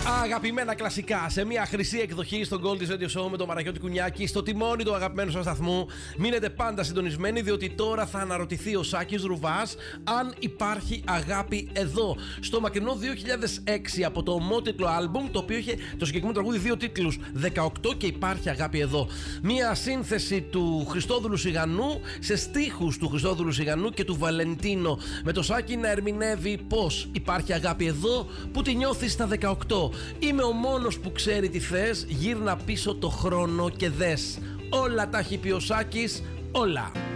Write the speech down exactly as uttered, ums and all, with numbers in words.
Αγαπημένα κλασικά σε μια χρυσή εκδοχή στο Gold's Radio Show με τον Παναγιώτη Κουνιάκη στο τιμόνι του αγαπημένου σας σταθμού. Μείνετε πάντα συντονισμένοι, διότι τώρα θα αναρωτηθεί ο Σάκης Ρουβάς αν υπάρχει αγάπη εδώ. Στο μακρινό δύο χιλιάδες έξι από το ομότιτλο άλμπουμ, το οποίο είχε το συγκεκριμένο τραγούδι δύο τίτλους, δεκαοκτώ και υπάρχει αγάπη εδώ. Μια σύνθεση του Χριστόδουλου Σιγανού σε στίχους του Χριστόδουλου Σιγανού και του Βαλεντίνο, με το Σάκη να ερμηνεύει πως υπάρχει αγάπη εδώ που τη νιώθεις στα δεκαοκτώ. Είμαι ο μόνος που ξέρει τι θες, γύρνα πίσω το χρόνο και δες. Όλα τα έχει πει ο Σάκης, όλα.